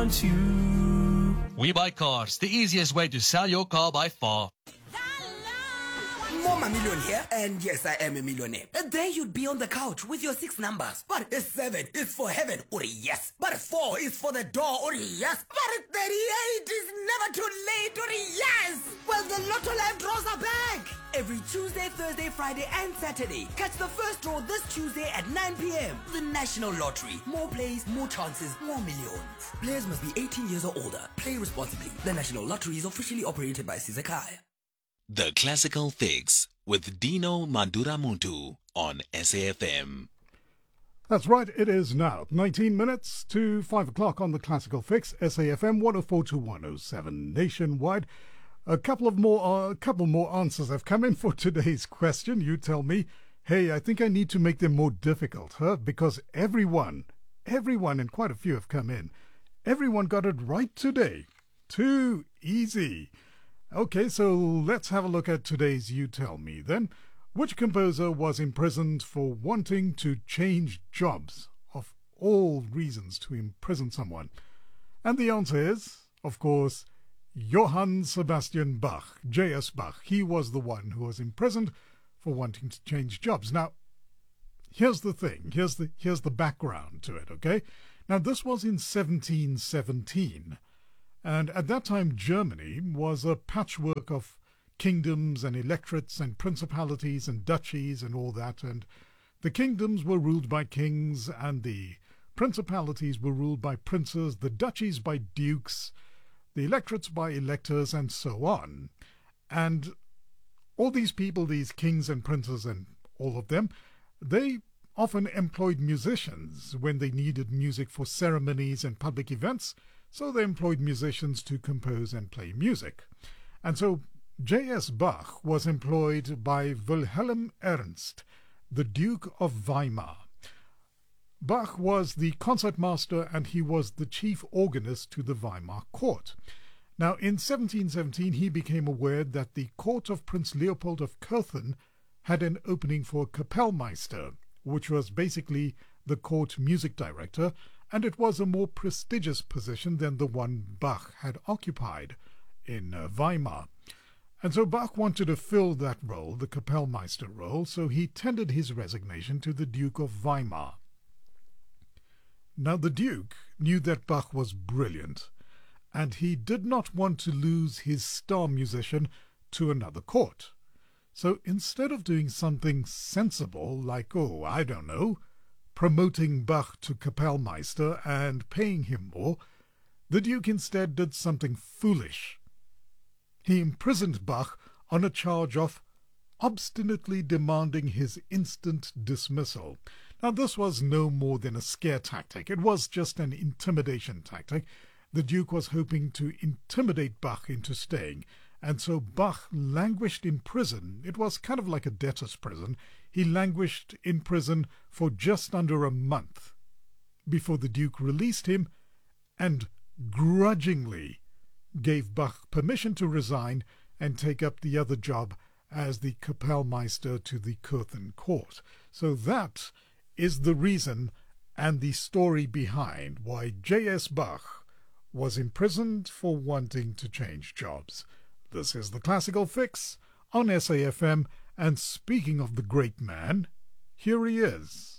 want you. We Buy Cars, the easiest way to sell your car by far. Mama Million here, and yes, I am a millionaire. And there you'd be on the couch with your 6 numbers. But 7 is for heaven, or yes. But 4 is for the door, or yes. But 38 is never too late, or yes. Well, the Lotto Live draws are back. Every Tuesday, Thursday, Friday, and Saturday. Catch the first draw this Tuesday at 9 p.m. The National Lottery. More plays, more chances, more millions. Players must be 18 years or older. Play responsibly. The National Lottery is officially operated by Sizakai. The Classical Fix with Dino Manduramuntu on SAFM. That's right, it is now 19 minutes to 5 o'clock on the Classical Fix, SAFM 104 to 107 nationwide. A couple more answers have come in for today's question. You tell me, hey, I think I need to make them more difficult, because everyone, and quite a few have come in, everyone got it right today. Too easy. Okay, so let's have a look at today's You Tell Me then. Which composer was imprisoned for wanting to change jobs? Of all reasons to imprison someone. And the answer is, of course, Johann Sebastian Bach, J.S. Bach. He was the one who was imprisoned for wanting to change jobs. Now, here's the thing. Here's the background to it, okay? Now, this was in 1717. And at that time, Germany was a patchwork of kingdoms and electorates and principalities and duchies and all that. And the kingdoms were ruled by kings, and the principalities were ruled by princes, the duchies by dukes, the electorates by electors, and so on. And all these people, these kings and princes and all of them, they often employed musicians when they needed music for ceremonies and public events. So they employed musicians to compose and play music. And so J.S. Bach was employed by Wilhelm Ernst, the Duke of Weimar. Bach was the concertmaster, and he was the chief organist to the Weimar court. Now, in 1717, he became aware that the court of Prince Leopold of Cothen had an opening for a Kapellmeister, which was basically the court music director, and it was a more prestigious position than the one Bach had occupied in Weimar. And so Bach wanted to fill that role, the Kapellmeister role, so he tendered his resignation to the Duke of Weimar. Now the Duke knew that Bach was brilliant, and he did not want to lose his star musician to another court. So instead of doing something sensible like, promoting Bach to Kapellmeister and paying him more, the Duke instead did something foolish. He imprisoned Bach on a charge of obstinately demanding his instant dismissal. Now, this was no more than a scare tactic. It was just an intimidation tactic. The Duke was hoping to intimidate Bach into staying, and so Bach languished in prison. It was kind of like a debtor's prison. He languished in prison for just under a month before the Duke released him and grudgingly gave Bach permission to resign and take up the other job as the Kapellmeister to the Cothen court. So that is the reason and the story behind why J.S. Bach was imprisoned for wanting to change jobs. This is the Classical Fix on SAFM, and speaking of the great man, here he is.